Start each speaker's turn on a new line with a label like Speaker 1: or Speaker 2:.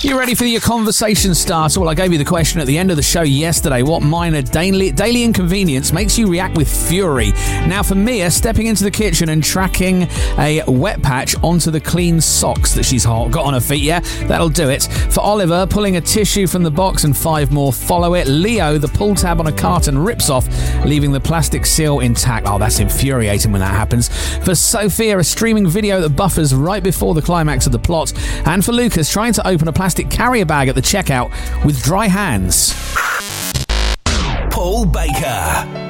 Speaker 1: You ready for your conversation starter? Well, I gave you the question at the end of the show yesterday. What minor daily inconvenience makes you react with fury? Now, for Mia, stepping into the kitchen and tracking a wet patch onto the clean socks that she's got on her feet. Yeah, that'll do it. For Oliver, pulling a tissue from the box and 5 more follow it. Leo, the pull tab on a carton rips off, leaving the plastic seal intact. Oh, that's infuriating when that happens. For Sophia, a streaming video that buffers right before the climax of the plot. And for Lucas, trying to open a plastic carrier bag at the checkout with dry hands.
Speaker 2: Paul Baker.